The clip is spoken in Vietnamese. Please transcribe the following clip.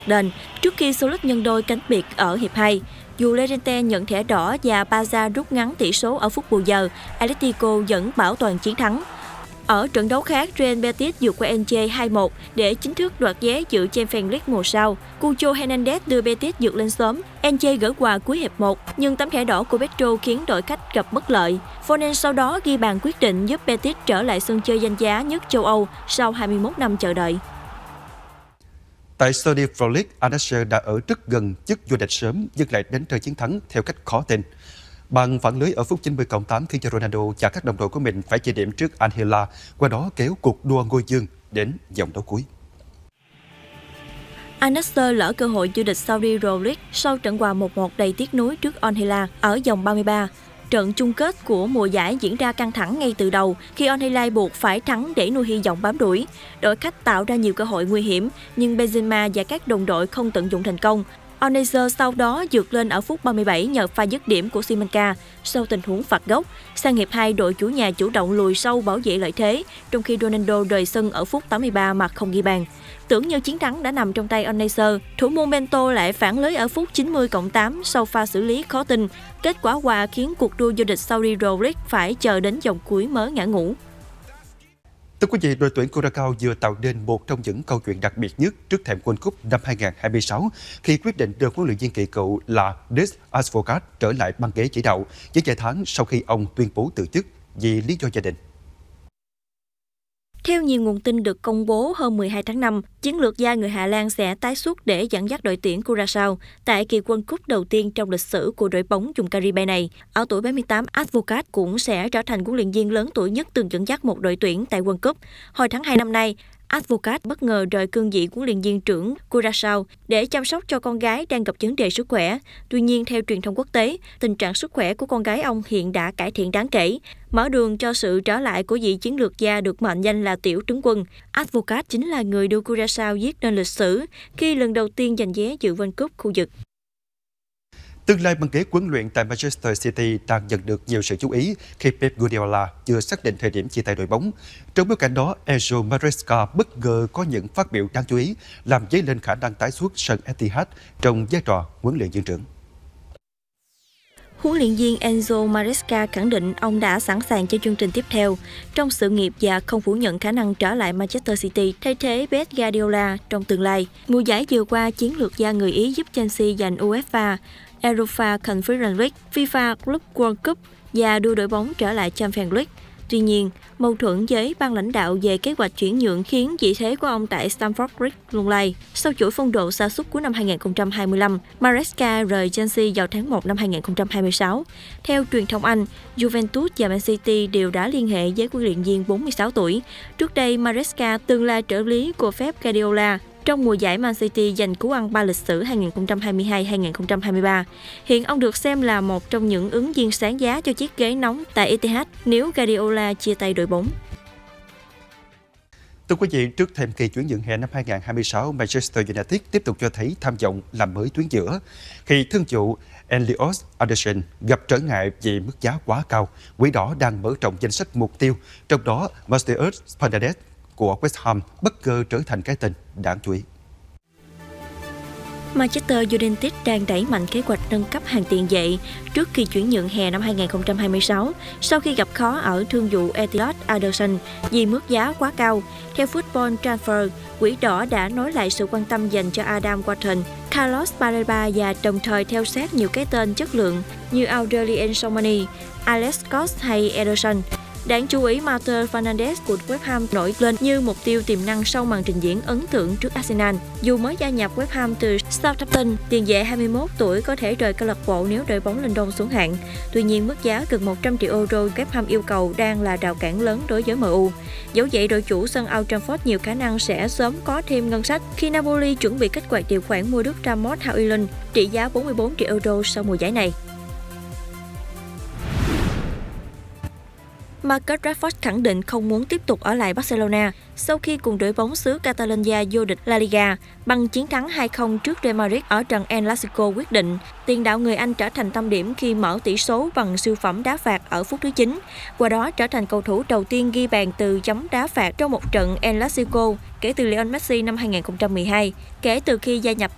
đền trước khi Solskjaer nhân đôi cánh biệt ở hiệp 2. Dù Llorente nhận thẻ đỏ và Barca rút ngắn tỷ số ở phút bù giờ, Atletico vẫn bảo toàn chiến thắng. Ở trận đấu khác, Real Betis vượt qua Elche 2-1 để chính thức đoạt vé dự Champions League mùa sau. Cucho Hernandez đưa Betis vượt lên sớm. Elche gỡ hòa cuối hiệp 1, nhưng tấm thẻ đỏ của Pedro khiến đội khách gặp bất lợi. Foden sau đó ghi bàn quyết định giúp Betis trở lại sân chơi danh giá nhất châu Âu sau 21 năm chờ đợi. Tại Saudi Pro League, Al Nassr đã ở rất gần chức vô địch sớm nhưng lại đánh rơi chiến thắng theo cách khó tin. Bàn phản lưới ở phút 90+8 khiến cho Ronaldo và các đồng đội của mình phải chia điểm trước Al Hilal, qua đó kéo cuộc đua ngôi vương đến vòng đấu cuối. Al Nassr lỡ cơ hội vô địch Saudi Pro League sau trận hòa 1-1 đầy tiếc nuối trước Al Hilal ở vòng 33. Trận chung kết của mùa giải diễn ra căng thẳng ngay từ đầu khi Al Hilal buộc phải thắng để nuôi hy vọng bám đuổi. Đội khách tạo ra nhiều cơ hội nguy hiểm, nhưng Benzema và các đồng đội không tận dụng thành công. Al Nassr sau đó vượt lên ở phút 37 nhờ pha dứt điểm của Simanca sau tình huống phạt góc. Sang hiệp 2, đội chủ nhà chủ động lùi sâu bảo vệ lợi thế, trong khi Ronaldo rời sân ở phút 83 mà không ghi bàn. Tưởng như chiến thắng đã nằm trong tay Al Nassr, thủ môn Bento lại phản lưới ở phút 90+8 sau pha xử lý khó tin. Kết quả hòa khiến cuộc đua vô địch Saudi Pro League phải chờ đến vòng cuối mới ngã ngũ. Thưa quý vị, đội tuyển Curacao vừa tạo nên một trong những câu chuyện đặc biệt nhất trước thềm World Cup năm 2026 khi quyết định đưa huấn luyện viên kỳ cựu là Luis Advocat trở lại băng ghế chỉ đạo với vài tháng sau khi ông tuyên bố từ chức vì lý do gia đình. Theo nhiều nguồn tin được công bố hôm 12 tháng 5, chiến lược gia người Hà Lan sẽ tái xuất để dẫn dắt đội tuyển Curaçao tại kỳ World Cup đầu tiên trong lịch sử của đội bóng vùng Caribe này. Ở tuổi 78, Advocat cũng sẽ trở thành huấn luyện viên lớn tuổi nhất từng dẫn dắt một đội tuyển tại World Cup. Hồi tháng 2 năm nay, Advocat bất ngờ rời cương vị huấn luyện viên trưởng Curaçao để chăm sóc cho con gái đang gặp vấn đề sức khỏe. Tuy nhiên, theo truyền thông quốc tế, tình trạng sức khỏe của con gái ông hiện đã cải thiện đáng kể, mở đường cho sự trở lại của vị chiến lược gia được mệnh danh là Tiểu Trấn Quân. Advocat chính là người đưa Curaçao viết nên lịch sử khi lần đầu tiên giành vé dự World Cup khu vực. Tương lai băng ghế huấn luyện tại Manchester City đang nhận được nhiều sự chú ý khi Pep Guardiola chưa xác định thời điểm chia tay đội bóng. Trong bối cảnh đó, Enzo Maresca bất ngờ có những phát biểu đáng chú ý, làm dấy lên khả năng tái xuất sân Etihad trong vai trò huấn luyện viên trưởng. Huấn luyện viên Enzo Maresca khẳng định ông đã sẵn sàng cho chương trình tiếp theo trong sự nghiệp và không phủ nhận khả năng trở lại Manchester City thay thế Pep Guardiola trong tương lai. Mùa giải vừa qua, chiến lược gia người Ý giúp Chelsea giành UEFA, Europa Conference League, FIFA Club World Cup và đưa đội bóng trở lại Champions League. Tuy nhiên, mâu thuẫn với ban lãnh đạo về kế hoạch chuyển nhượng khiến vị thế của ông tại Stamford Bridge lung lay. Sau chuỗi phong độ sa sút cuối năm 2025, Maresca rời Chelsea vào tháng 1 năm 2026. Theo truyền thông Anh, Juventus và Man City đều đã liên hệ với huấn luyện viên 46 tuổi. Trước đây, Maresca từng là trợ lý của Pep Guardiola trong mùa giải Man City giành cú ăn 3 lịch sử 2022-2023. Hiện ông được xem là một trong những ứng viên sáng giá cho chiếc ghế nóng tại Etihad nếu Guardiola chia tay đội bóng. Thưa quý vị, trước thềm kỳ chuyển nhượng hè năm 2026, Manchester United tiếp tục cho thấy tham vọng làm mới tuyến giữa. Khi thương vụ Elliot Anderson gặp trở ngại vì mức giá quá cao, Quỷ đỏ đang mở rộng danh sách mục tiêu, trong đó Matheus Fernandes của West Ham bất ngờ trở thành cái tên đáng chú ý. Manchester United đang đẩy mạnh kế hoạch nâng cấp hàng tiền vệ trước khi chuyển nhượng hè năm 2026 sau khi gặp khó ở thương vụ Elliot Anderson vì mức giá quá cao. Theo Football Transfer, Quỷ đỏ đã nối lại sự quan tâm dành cho Adam Wharton, Carlos Baleba và đồng thời theo sát nhiều cái tên chất lượng như Aurelien Tchouameni, Alex Scott hay Ederson. Đáng chú ý, Matheus Fernandes của West Ham nổi lên như mục tiêu tiềm năng sau màn trình diễn ấn tượng trước Arsenal. Dù mới gia nhập West Ham từ Southampton, tiền vệ 21 tuổi có thể rời câu lạc bộ nếu đội bóng London xuống hạng. Tuy nhiên, mức giá gần 100 triệu euro West Ham yêu cầu đang là rào cản lớn đối với MU. Dẫu vậy, đội chủ sân Old Trafford nhiều khả năng sẽ sớm có thêm ngân sách khi Napoli chuẩn bị kích hoạt điều khoản mua Đức Ramos Hojlund trị giá 44 triệu euro sau mùa giải này. Marcus Rashford khẳng định không muốn tiếp tục ở lại Barcelona sau khi cùng đội bóng xứ Catalonia vô địch La Liga bằng chiến thắng 2-0 trước Real Madrid ở trận El Clasico quyết định. Tiền đạo người Anh trở thành tâm điểm khi mở tỷ số bằng siêu phẩm đá phạt ở phút thứ 9. Qua đó trở thành cầu thủ đầu tiên ghi bàn từ chấm đá phạt trong một trận El Clasico kể từ Lionel Messi năm 2012. Kể từ khi gia nhập